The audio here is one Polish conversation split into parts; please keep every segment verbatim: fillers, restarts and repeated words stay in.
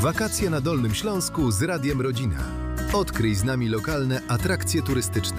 Wakacje na Dolnym Śląsku z Radiem Rodzina. Odkryj z nami lokalne atrakcje turystyczne.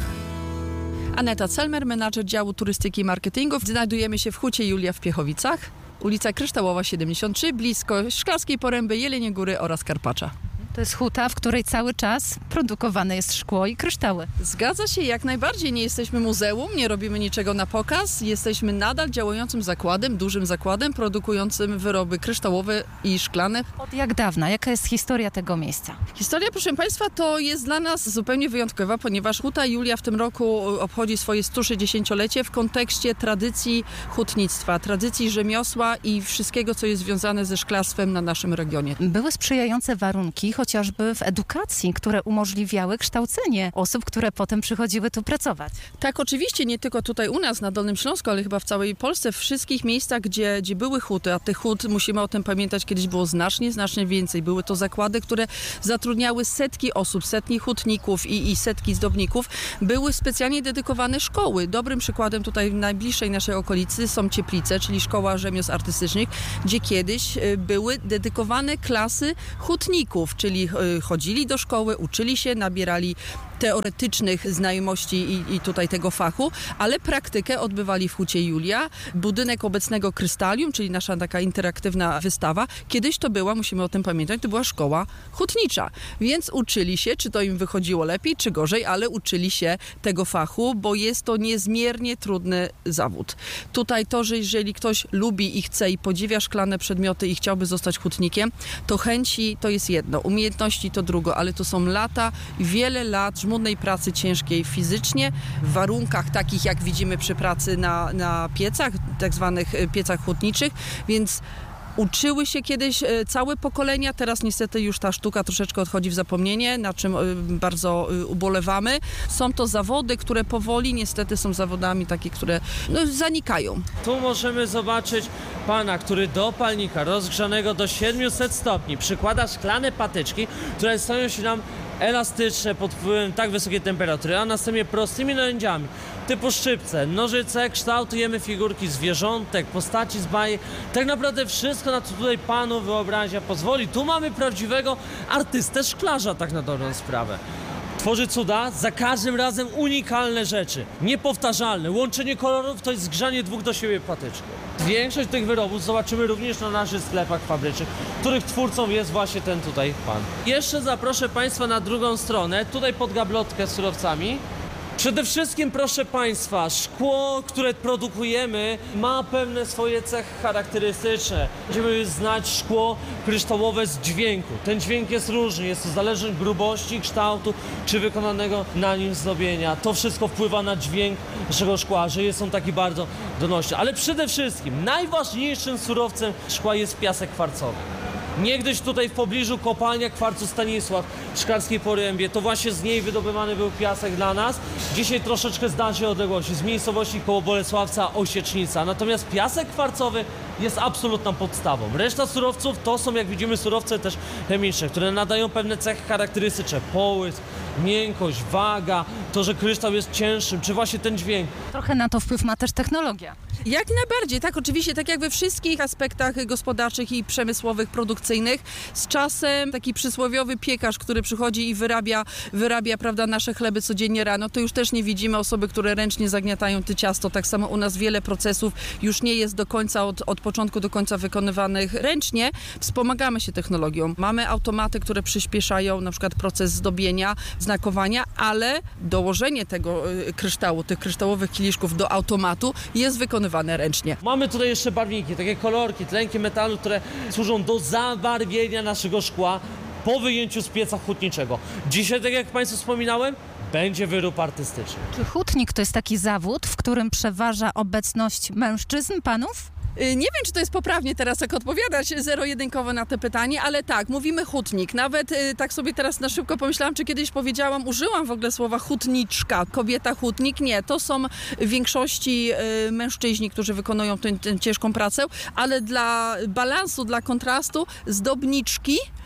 Aneta Celmer, menadżer działu turystyki i marketingu. Znajdujemy się w Hucie Julia w Piechowicach, ulica Kryształowa siedemdziesiąt trzy, blisko Szklarskiej Poręby, Jeleniej Góry oraz Karpacza. To jest huta, w której cały czas produkowane jest szkło i kryształy. Zgadza się, jak najbardziej. Nie jesteśmy muzeum, nie robimy niczego na pokaz. Jesteśmy nadal działającym zakładem, dużym zakładem, produkującym wyroby kryształowe i szklane. Od jak dawna? Jaka jest historia tego miejsca? Historia, proszę Państwa, to jest dla nas zupełnie wyjątkowa, ponieważ Huta Julia w tym roku obchodzi swoje sto sześćdziesięciolecie w kontekście tradycji hutnictwa, tradycji rzemiosła i wszystkiego, co jest związane ze szklarstwem na naszym regionie. Były sprzyjające warunki, chociażby w edukacji, które umożliwiały kształcenie osób, które potem przychodziły tu pracować. Tak, oczywiście, nie tylko tutaj u nas na Dolnym Śląsku, ale chyba w całej Polsce, w wszystkich miejscach, gdzie, gdzie były huty, a tych hut, musimy o tym pamiętać, kiedyś było znacznie, znacznie więcej. Były to zakłady, które zatrudniały setki osób, setki hutników i, i setki zdobników. Były specjalnie dedykowane szkoły. Dobrym przykładem tutaj w najbliższej naszej okolicy są Cieplice, czyli Szkoła Rzemiosł Artystycznych, gdzie kiedyś były dedykowane klasy hutników, czyli chodzili do szkoły, uczyli się, nabierali teoretycznych znajomości i, i tutaj tego fachu, ale praktykę odbywali w Hucie Julia. Budynek obecnego Krystalium, czyli nasza taka interaktywna wystawa, kiedyś to była, musimy o tym pamiętać, to była szkoła hutnicza, więc uczyli się, czy to im wychodziło lepiej, czy gorzej, ale uczyli się tego fachu, bo jest to niezmiernie trudny zawód. Tutaj to, że jeżeli ktoś lubi i chce i podziwia szklane przedmioty i chciałby zostać hutnikiem, to chęci to jest jedno, umiejętności to drugo, ale to są lata, wiele lat żmudnej pracy ciężkiej fizycznie, w warunkach takich, jak widzimy przy pracy na, na piecach, tak zwanych piecach hutniczych, więc uczyły się kiedyś całe pokolenia, teraz niestety już ta sztuka troszeczkę odchodzi w zapomnienie, na czym bardzo ubolewamy. Są to zawody, które powoli niestety są zawodami takie, które no, zanikają. Tu możemy zobaczyć pana, który do palnika rozgrzanego do siedmiuset stopni przykłada szklane patyczki, które stają się nam elastyczne pod wpływem tak wysokiej temperatury, a następnie prostymi narzędziami typu szczypce, nożyce, kształtujemy figurki zwierzątek, postaci z bajek. Tak naprawdę wszystko, na co tutaj panu wyobraźnia pozwoli. Tu mamy prawdziwego artystę szklarza, tak na dobrą sprawę. Tworzy cuda, za każdym razem unikalne rzeczy, niepowtarzalne. Łączenie kolorów to jest zgrzanie dwóch do siebie patyczków. Większość tych wyrobów zobaczymy również na naszych sklepach fabrycznych, których twórcą jest właśnie ten tutaj pan. Jeszcze zaproszę Państwa na drugą stronę, tutaj pod gablotkę z surowcami. Przede wszystkim, proszę Państwa, szkło, które produkujemy, ma pewne swoje cechy charakterystyczne. Będziemy znać szkło kryształowe z dźwięku. Ten dźwięk jest różny, jest to zależny od grubości, kształtu czy wykonanego na nim zdobienia. To wszystko wpływa na dźwięk naszego szkła, że jest on taki bardzo donośny. Ale przede wszystkim najważniejszym surowcem szkła jest piasek kwarcowy. Niegdyś tutaj w pobliżu kopalnia kwarcu Stanisław w Szklarskiej Porębie, to właśnie z niej wydobywany był piasek dla nas. Dzisiaj troszeczkę z dalszej odległości, z miejscowości koło Bolesławca, Osiecznica. Natomiast piasek kwarcowy jest absolutną podstawą. Reszta surowców to są, jak widzimy, surowce też chemiczne, które nadają pewne cechy charakterystyczne. Połysk, miękkość, waga, to, że kryształ jest cięższym, czy właśnie ten dźwięk. Trochę na to wpływ ma też technologia. Jak najbardziej, tak, oczywiście, tak jak we wszystkich aspektach gospodarczych i przemysłowych, produkcyjnych, z czasem taki przysłowiowy piekarz, który przychodzi i wyrabia, wyrabia, prawda, nasze chleby codziennie rano, to już też nie widzimy osoby, które ręcznie zagniatają to ciasto. Tak samo u nas wiele procesów już nie jest do końca, od, od początku do końca wykonywanych ręcznie. Wspomagamy się technologią. Mamy automaty, które przyspieszają na przykład proces zdobienia, znakowania, ale dołożenie tego y, kryształu, tych kryształowych kieliszków do automatu jest wykonywane ręcznie. Mamy tutaj jeszcze barwniki, takie kolorki, tlenki metalu, które służą do zabarwienia naszego szkła po wyjęciu z pieca hutniczego. Dzisiaj, tak jak Państwu wspominałem, będzie wyrób artystyczny. Czy hutnik to jest taki zawód, w którym przeważa obecność mężczyzn, panów? Nie wiem, czy to jest poprawnie teraz tak odpowiadać zero-jedynkowo na to pytanie, ale tak, mówimy hutnik. Nawet y, tak sobie teraz na szybko pomyślałam, czy kiedyś powiedziałam, użyłam w ogóle słowa hutniczka, kobieta hutnik. Nie, to są w większości y, mężczyźni, którzy wykonują tę ciężką pracę, ale dla balansu, dla kontrastu zdobniczki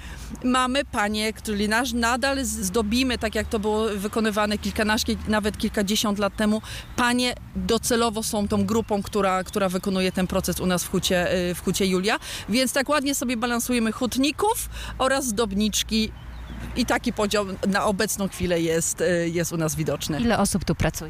mamy panie, które nasz nadal zdobimy, tak jak to było wykonywane kilkanaście, nawet kilkadziesiąt lat temu. Panie docelowo są tą grupą, która, która wykonuje ten proces u nas w hucie, w hucie Julia. Więc tak ładnie sobie balansujemy hutników oraz zdobniczki. I taki podział na obecną chwilę jest, jest u nas widoczny. Ile osób tu pracuje?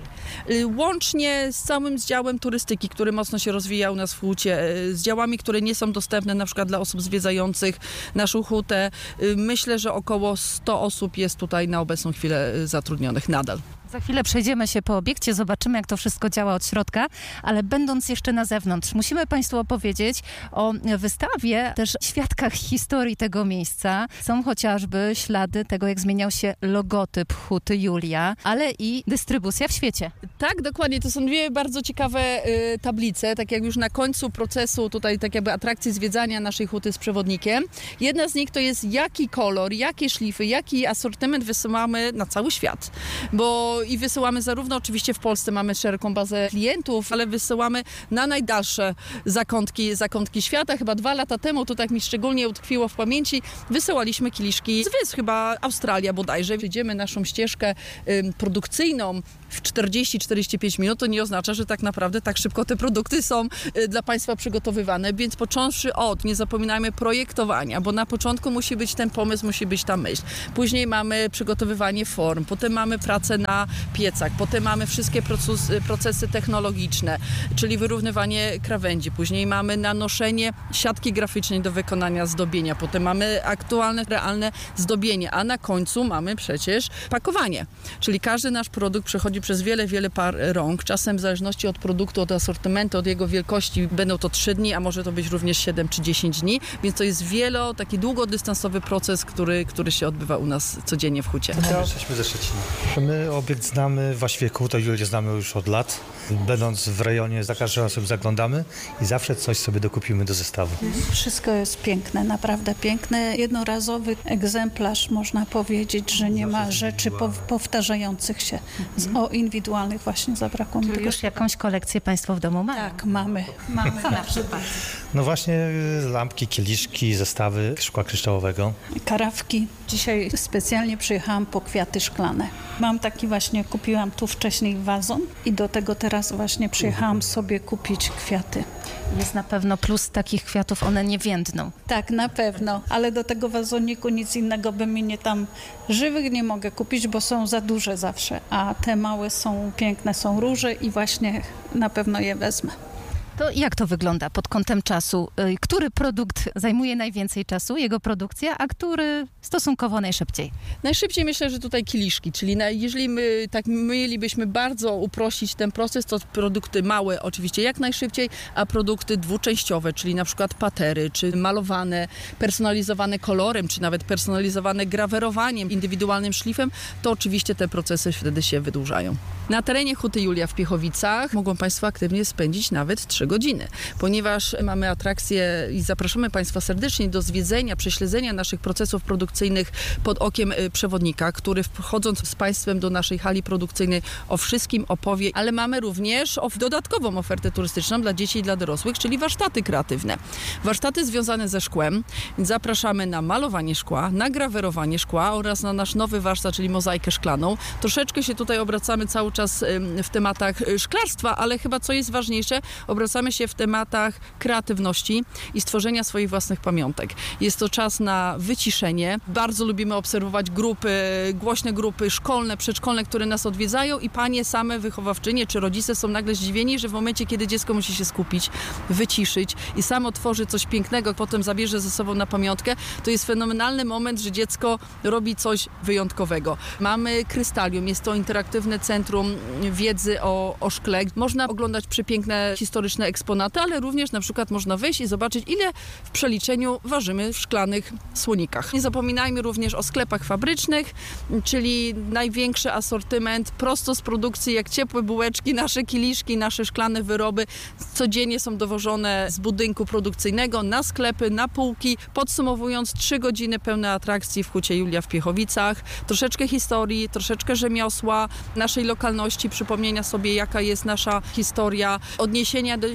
Łącznie z całym działem turystyki, który mocno się rozwija u nas w hucie, z działami, które nie są dostępne na przykład dla osób zwiedzających naszą hutę. Myślę, że około sto osób jest tutaj na obecną chwilę zatrudnionych nadal. Za chwilę przejdziemy się po obiekcie, zobaczymy, jak to wszystko działa od środka, ale będąc jeszcze na zewnątrz, musimy Państwu opowiedzieć o wystawie, też świadkach historii tego miejsca. Są chociażby ślady tego, jak zmieniał się logotyp huty Julia, ale i dystrybucja w świecie. Tak, dokładnie. To są dwie bardzo ciekawe y, tablice, tak jak już na końcu procesu tutaj tak jakby atrakcji zwiedzania naszej huty z przewodnikiem. Jedna z nich to jest jaki kolor, jakie szlify, jaki asortyment wysyłamy na cały świat, bo i wysyłamy zarówno oczywiście w Polsce, mamy szeroką bazę klientów, ale wysyłamy na najdalsze zakątki, zakątki świata. Chyba dwa lata temu, to tak mi szczególnie utkwiło w pamięci, wysyłaliśmy kieliszki z wysp, chyba Australia bodajże. Idziemy naszą ścieżkę y, produkcyjną w czterdzieści czterdzieści pięć minut, to nie oznacza, że tak naprawdę tak szybko te produkty są y, dla Państwa przygotowywane, więc począwszy od, nie zapominajmy, projektowania, bo na początku musi być ten pomysł, musi być ta myśl. Później mamy przygotowywanie form, potem mamy pracę na piecach, potem mamy wszystkie procesy, procesy technologiczne, czyli wyrównywanie krawędzi, później mamy nanoszenie siatki graficznej do wykonania zdobienia, potem mamy aktualne, realne zdobienie, a na końcu mamy przecież pakowanie, czyli każdy nasz produkt przechodzi przez wiele, wiele par rąk, czasem w zależności od produktu, od asortymentu, od jego wielkości będą to trzy dni, a może to być również siedem czy dziesięć dni, więc to jest wielo, taki długodystansowy proces, który, który się odbywa u nas codziennie w hucie. My jesteśmy ze Szczecina. My obiekt znamy w Waświeku, to Julię znamy już od lat. Będąc w rejonie, za każdym razem zaglądamy i zawsze coś sobie dokupimy do zestawu. Wszystko jest piękne, naprawdę piękne. Jednorazowy egzemplarz, można powiedzieć, że nie ma rzeczy powtarzających się. O indywidualnych właśnie zabrakło mi Czy tego. już jakąś kolekcję Państwo w domu mają? Tak, mamy. mamy Co na przykład? No właśnie lampki, kieliszki, zestawy szkła kryształowego. Karawki. Dzisiaj specjalnie przyjechałam po kwiaty szklane. Mam taki właśnie, kupiłam tu wcześniej wazon i do tego teraz właśnie przyjechałam sobie kupić kwiaty. Jest na pewno plus takich kwiatów, one nie więdną. Tak, na pewno, ale do tego wazoniku nic innego by mi nie tam żywych nie mogę kupić, bo są za duże zawsze, a te małe są piękne, są róże i właśnie na pewno je wezmę. To jak to wygląda pod kątem czasu? Który produkt zajmuje najwięcej czasu, jego produkcja, a który stosunkowo najszybciej? Najszybciej myślę, że tutaj kieliszki, czyli na, jeżeli my tak mielibyśmy bardzo uprościć ten proces, to produkty małe oczywiście jak najszybciej, a produkty dwuczęściowe, czyli na przykład patery, czy malowane, personalizowane kolorem, czy nawet personalizowane grawerowaniem, indywidualnym szlifem, to oczywiście te procesy wtedy się wydłużają. Na terenie huty Julia w Piechowicach mogą Państwo aktywnie spędzić nawet trzy godziny, ponieważ mamy atrakcje i zapraszamy Państwa serdecznie do zwiedzenia, prześledzenia naszych procesów produkcyjnych pod okiem przewodnika, który wchodząc z Państwem do naszej hali produkcyjnej o wszystkim opowie, ale mamy również dodatkową ofertę turystyczną dla dzieci i dla dorosłych, czyli warsztaty kreatywne. Warsztaty związane ze szkłem, więc zapraszamy na malowanie szkła, na grawerowanie szkła oraz na nasz nowy warsztat, czyli mozaikę szklaną. Troszeczkę się tutaj obracamy cały czas w tematach szklarstwa, ale chyba co jest ważniejsze, obracamy się w tematach kreatywności i stworzenia swoich własnych pamiątek. Jest to czas na wyciszenie. Bardzo lubimy obserwować grupy, głośne grupy szkolne, przedszkolne, które nas odwiedzają i panie same wychowawczynie czy rodzice są nagle zdziwieni, że w momencie, kiedy dziecko musi się skupić, wyciszyć i samo tworzy coś pięknego, potem zabierze ze sobą na pamiątkę, to jest fenomenalny moment, że dziecko robi coś wyjątkowego. Mamy Krystalium, jest to interaktywne centrum wiedzy o, o szkle. Można oglądać przepiękne historyczne eksponaty, ale również na przykład można wejść i zobaczyć, ile w przeliczeniu ważymy w szklanych słonikach. Nie zapominajmy również o sklepach fabrycznych, czyli największy asortyment prosto z produkcji, jak ciepłe bułeczki, nasze kieliszki, nasze szklane wyroby codziennie są dowożone z budynku produkcyjnego na sklepy, na półki. Podsumowując, trzy godziny pełne atrakcji w hucie Julia w Piechowicach, troszeczkę historii, troszeczkę rzemiosła naszej lokalności, przypomnienia sobie, jaka jest nasza historia, odniesienia do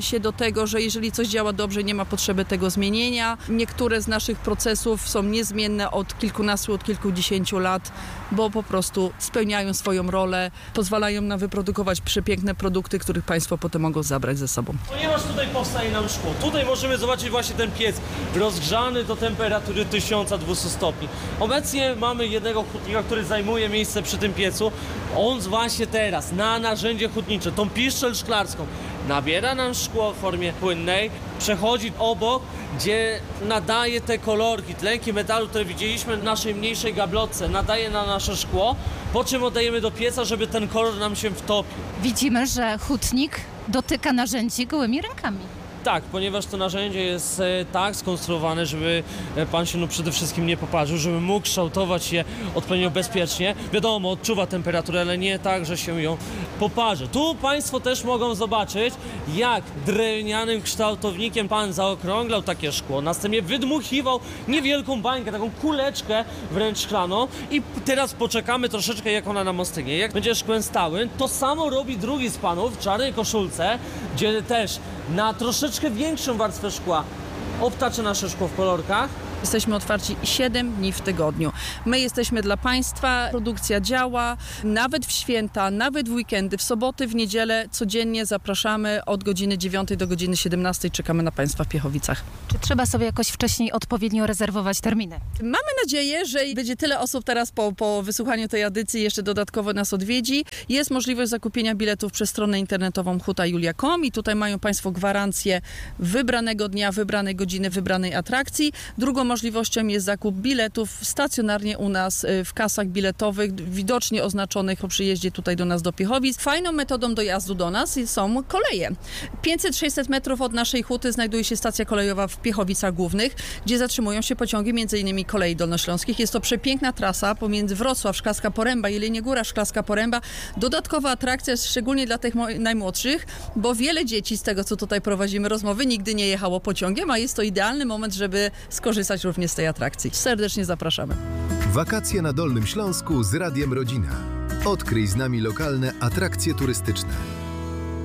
się do tego, że jeżeli coś działa dobrze, nie ma potrzeby tego zmienienia. Niektóre z naszych procesów są niezmienne od kilkunastu, od kilkudziesięciu lat, bo po prostu spełniają swoją rolę, pozwalają nam wyprodukować przepiękne produkty, których Państwo potem mogą zabrać ze sobą. Ponieważ tutaj powstaje nam szkło, tutaj możemy zobaczyć właśnie ten piec rozgrzany do temperatury tysiąc dwieście stopni. Obecnie mamy jednego hutnika, który zajmuje miejsce przy tym piecu. On właśnie teraz na narzędzie hutnicze, tą piszczel szklarską, nabiera nam szkło w formie płynnej, przechodzi obok, gdzie nadaje te kolorki, tlenki metalu, które widzieliśmy w naszej mniejszej gablotce, nadaje na nasze szkło, po czym oddajemy do pieca, żeby ten kolor nam się wtopił. Widzimy, że hutnik dotyka narzędzi gołymi rękami. Tak, ponieważ to narzędzie jest e, tak skonstruowane, żeby e, pan się no, przede wszystkim nie poparzył, żeby mógł kształtować je odpowiednio bezpiecznie. Wiadomo, odczuwa temperaturę, ale nie tak, że się ją poparzy. Tu Państwo też mogą zobaczyć, jak drewnianym kształtownikiem pan zaokrąglał takie szkło, następnie wydmuchiwał niewielką bańkę, taką kuleczkę wręcz szklaną i teraz poczekamy troszeczkę, jak ona nam ostygnie. Jak będzie szkłem stałym, to samo robi drugi z panów w czarnej koszulce, gdzie też na troszeczkę większą warstwę szkła obtaczy nasze szkło w kolorkach. Jesteśmy otwarci siedem dni w tygodniu. My jesteśmy dla Państwa, produkcja działa, nawet w święta, nawet w weekendy, w soboty, w niedzielę, codziennie zapraszamy od godziny dziewiątej do godziny siedemnastej, czekamy na Państwa w Piechowicach. Czy trzeba sobie jakoś wcześniej odpowiednio rezerwować terminy? Mamy nadzieję, że będzie tyle osób teraz po, po wysłuchaniu tej audycji, jeszcze dodatkowo nas odwiedzi. Jest możliwość zakupienia biletów przez stronę internetową huta julia kropka com i tutaj mają Państwo gwarancję wybranego dnia, wybranej godziny, wybranej atrakcji. Drugą możliwością jest zakup biletów stacjonarnie u nas w kasach biletowych, widocznie oznaczonych po przyjeździe tutaj do nas do Piechowic. Fajną metodą dojazdu do nas są koleje. pięćset sześćset metrów od naszej huty znajduje się stacja kolejowa w Piechowicach Głównych, gdzie zatrzymują się pociągi między innymi kolei dolnośląskich. Jest to przepiękna trasa pomiędzy Wrocław, Szklarska Poręba, Jeleniej Góra, Szklarska Poręba. Dodatkowa atrakcja, szczególnie dla tych najmłodszych, bo wiele dzieci z tego, co tutaj prowadzimy rozmowy, nigdy nie jechało pociągiem, a jest to idealny moment, żeby skorzystać również z tej atrakcji. Serdecznie zapraszamy. Wakacje na Dolnym Śląsku z Radiem Rodzina. Odkryj z nami lokalne atrakcje turystyczne.